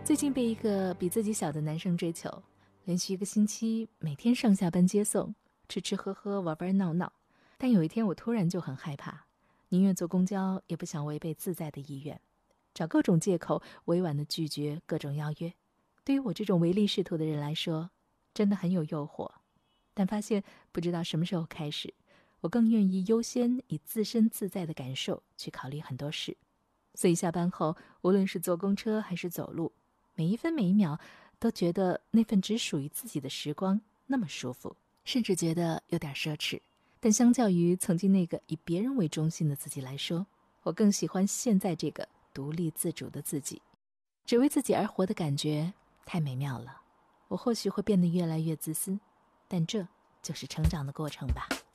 最近被一个比自己小的男生追求，连续1个星期每天上下班接送，吃吃喝喝，玩玩闹闹。但有一天我突然就很害怕，宁愿坐公交也不想违背自在的意愿，找各种借口委婉地拒绝各种邀约。对于我这种唯利是图的人来说，真的很有诱惑。但发现不知道什么时候开始，我更愿意优先以自身自在的感受去考虑很多事。所以下班后，无论是坐公车还是走路，每一分每一秒都觉得那份只属于自己的时光那么舒服，甚至觉得有点奢侈。但相较于曾经那个以别人为中心的自己来说，我更喜欢现在这个独立自主的自己。只为自己而活的感觉太美妙了。我或许会变得越来越自私，但这就是成长的过程吧。